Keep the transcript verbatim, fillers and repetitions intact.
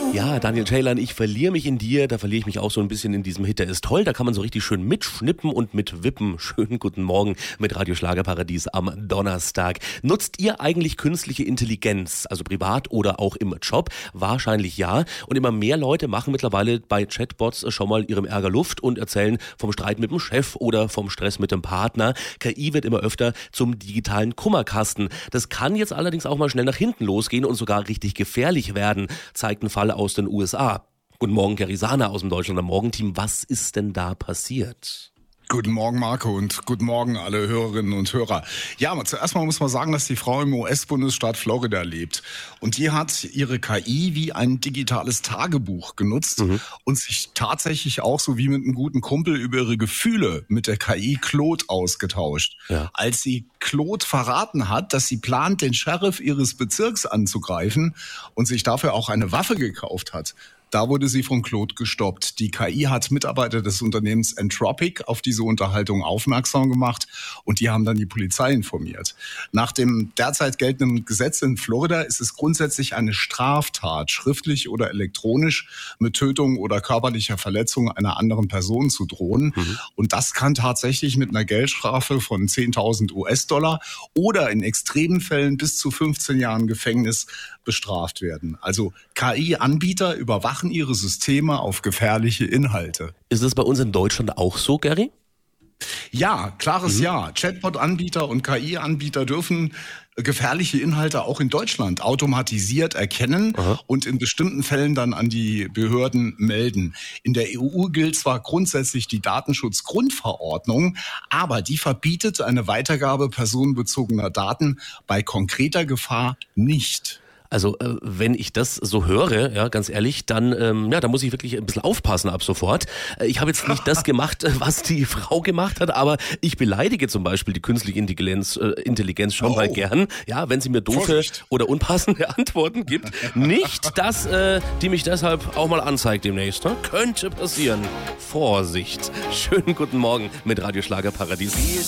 Ja, Daniel Ceylan, ich verliere mich in dir, da verliere ich mich auch so ein bisschen in diesem Hit, der ist toll, da kann man so richtig schön mitschnippen und mitwippen. Schönen guten Morgen mit Radio Schlagerparadies am Donnerstag. Nutzt ihr eigentlich künstliche Intelligenz, also privat oder auch im Job? Wahrscheinlich ja. Und immer mehr Leute machen mittlerweile bei Chatbots schon mal ihrem Ärger Luft und erzählen vom Streit mit dem Chef oder vom Stress mit dem Partner. K I wird immer öfter zum digitalen Kummerkasten. Das kann jetzt allerdings auch mal schnell nach hinten losgehen und sogar richtig gefährlich werden, zeigt ein Fall aus den U S A. Guten Morgen, Gary Sahne aus dem Deutschlander Morgenteam. Was ist denn da passiert? Guten Morgen, Marco, und guten Morgen alle Hörerinnen und Hörer. Ja, zuerst mal muss man sagen, dass die Frau im U S-Bundesstaat Florida lebt. Und die hat ihre K I wie ein digitales Tagebuch genutzt mhm. und sich tatsächlich auch so wie mit einem guten Kumpel über ihre Gefühle mit der K I Claude ausgetauscht. Ja. Als sie Claude verraten hat, dass sie plant, den Sheriff ihres Bezirks anzugreifen und sich dafür auch eine Waffe gekauft hat, da wurde sie von Claude gestoppt. Die K I hat Mitarbeiter des Unternehmens Entropic auf diese Unterhaltung aufmerksam gemacht und die haben dann die Polizei informiert. Nach dem derzeit geltenden Gesetz in Florida ist es grundsätzlich eine Straftat, schriftlich oder elektronisch mit Tötung oder körperlicher Verletzung einer anderen Person zu drohen. Mhm. Und das kann tatsächlich mit einer Geldstrafe von zehntausend U S-Dollar oder in extremen Fällen bis zu fünfzehn Jahren Gefängnis bestraft werden. Also K I-Anbieter überwachen ihre Systeme auf gefährliche Inhalte. Ist das bei uns in Deutschland auch so, Gary? Ja, klares mhm. Ja. Chatbot-Anbieter und K I-Anbieter dürfen gefährliche Inhalte auch in Deutschland automatisiert erkennen Aha. und in bestimmten Fällen dann an die Behörden melden. In der E U gilt zwar grundsätzlich die Datenschutzgrundverordnung, aber die verbietet eine Weitergabe personenbezogener Daten bei konkreter Gefahr nicht. Also äh, wenn ich das so höre, ja, ganz ehrlich, dann ähm, ja, da muss ich wirklich ein bisschen aufpassen ab sofort. Äh, ich habe jetzt nicht das gemacht, was die Frau gemacht hat, aber ich beleidige zum Beispiel die künstliche Intelligenz, äh, Intelligenz schon oh. mal gern, ja, wenn sie mir doofe Vorsicht. oder unpassende Antworten gibt. Nicht, dass äh, die mich deshalb auch mal anzeigt demnächst. Ne? Könnte passieren. Vorsicht. Schönen guten Morgen mit Radio Schlagerparadies.